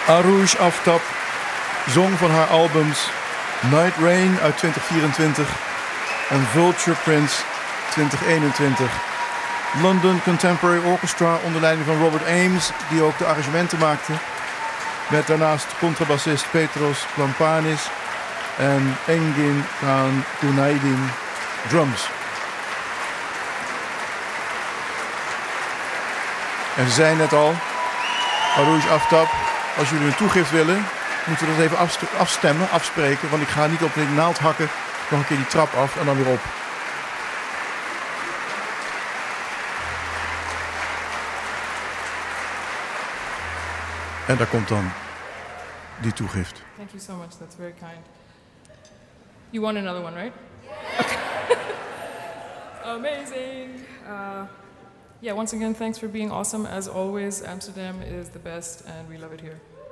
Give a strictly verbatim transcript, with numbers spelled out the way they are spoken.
Arouj Aftab zong van haar albums Night Rain uit twintig vierentwintig en Vulture Prince twintig eenentwintig. London Contemporary Orchestra onder leiding van Robert Ames, die ook de arrangementen maakte. Met daarnaast contrabassist Petros Plampanis en Engin Kaan Günaydin drums. En ze zei net al, Arouj Aftab, als jullie een toegift willen, moeten we dat even afstemmen, afspreken. Want ik ga niet op de naald hakken, nog een keer die trap af en dan weer op. En daar komt dan die toegift. Thank you so much, that's very kind. You want another one, right? Amazing. Uh, yeah, once again, thanks for being awesome. As always, Amsterdam is the best and we love it here.